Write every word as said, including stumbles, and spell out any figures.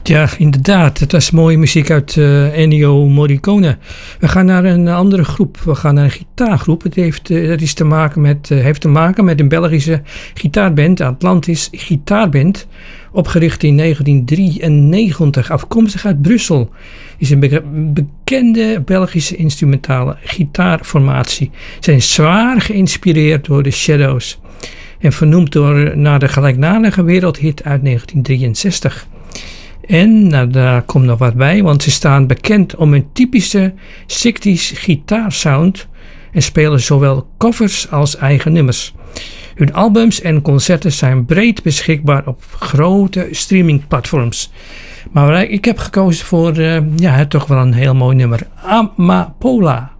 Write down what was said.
Ja, inderdaad. Het was mooie muziek uit uh, Ennio Morricone. We gaan naar een andere groep. We gaan naar een gitaargroep. Het heeft, uh, dat is te maken met, uh, heeft te maken met een Belgische gitaarband, Atlantis Gitaarband. Opgericht in negentien drieënnegentig, afkomstig uit Brussel. Is een be- bekende Belgische instrumentale gitaarformatie. Ze zijn zwaar geïnspireerd door The Shadows. En vernoemd door, naar de gelijknamige wereldhit uit negentien drieënzestig. En nou, daar komt nog wat bij, want ze staan bekend om hun typische sixties gitaarsound en spelen zowel covers als eigen nummers. Hun albums en concerten zijn breed beschikbaar op grote streamingplatforms. Maar ik heb gekozen voor uh, ja, toch wel een heel mooi nummer. Amapola.